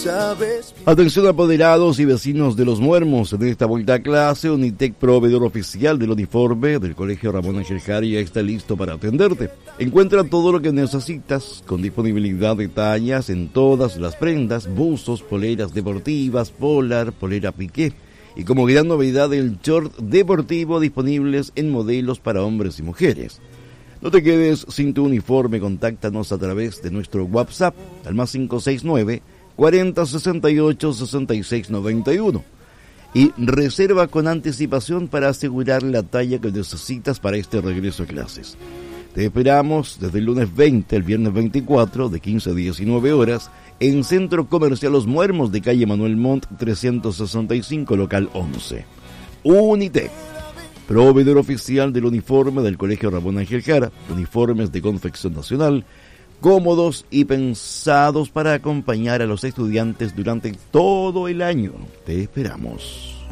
Atención apoderados y vecinos de Los Muermos, en esta vuelta a clase, Unitec, proveedor oficial del uniforme del Colegio Ramón Ángel Jara, ya está listo para atenderte. Encuentra todo lo que necesitas con disponibilidad de tallas en todas las prendas, buzos, poleras deportivas, polar, polera piqué y como gran novedad el short deportivo disponibles en modelos para hombres y mujeres. No te quedes sin tu uniforme, contáctanos a través de nuestro WhatsApp al más 569 40 68 66 91 y reserva con anticipación para asegurar la talla que necesitas para este regreso a clases. Te esperamos desde el lunes 20 al viernes 24 de 15 a 19 horas en Centro Comercial Los Muermos de calle Manuel Montt 365, local 11. Unitec, proveedor oficial del uniforme del Colegio Ramón Ángel Jara, uniformes de confección nacional, cómodos y pensados para acompañar a los estudiantes durante todo el año. Te esperamos.